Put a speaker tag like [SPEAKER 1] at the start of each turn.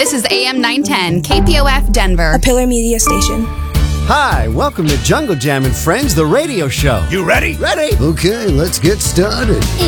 [SPEAKER 1] This is AM 910, KPOF Denver.
[SPEAKER 2] A Pillar Media station.
[SPEAKER 3] Hi, welcome to Jungle Jam and Friends, the radio show.
[SPEAKER 4] You ready?
[SPEAKER 3] Ready?
[SPEAKER 5] Okay, let's get started.